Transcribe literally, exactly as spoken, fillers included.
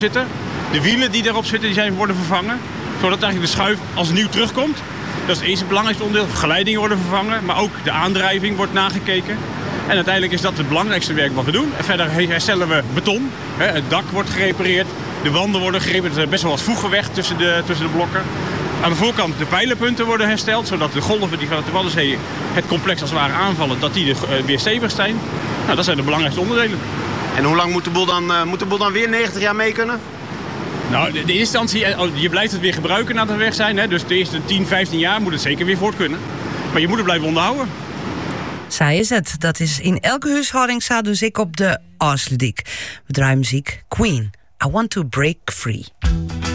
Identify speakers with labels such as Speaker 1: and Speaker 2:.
Speaker 1: zitten. De wielen die erop zitten die zijn worden vervangen. Zodat eigenlijk de schuif als nieuw terugkomt. Dat is het eerste belangrijkste onderdeel. Geleidingen worden vervangen, maar ook de aandrijving wordt nagekeken. En uiteindelijk is dat het belangrijkste werk wat we doen. En verder herstellen we beton. Het dak wordt gerepareerd. De wanden worden gerepareerd. Er is best wel wat voegen weg tussen de, tussen de blokken. Aan de voorkant de pijlenpunten worden hersteld. Zodat de golven die vanuit de Waddenzee het complex als het ware aanvallen. Dat die er weer stevig zijn. Nou, dat zijn de belangrijkste onderdelen.
Speaker 2: En hoe lang moet de boel dan, uh, moet de boel dan weer negentig jaar mee kunnen?
Speaker 1: Nou, in de eerste instantie, je blijft het weer gebruiken nadat we weg zijn. Hè? Dus de eerste tien, vijftien jaar moet het zeker weer voort kunnen. Maar je moet het blijven onderhouden.
Speaker 3: Zij is het. Dat is in elke huishouding staat dus ik op de afsluiting. We draaien muziek. Queen, I Want to Break Free.